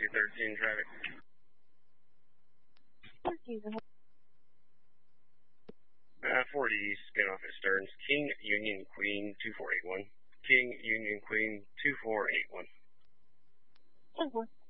213 traffic. 40 East, get off at Stearns. King Union Queen 2481. King Union Queen 2481. 10-4.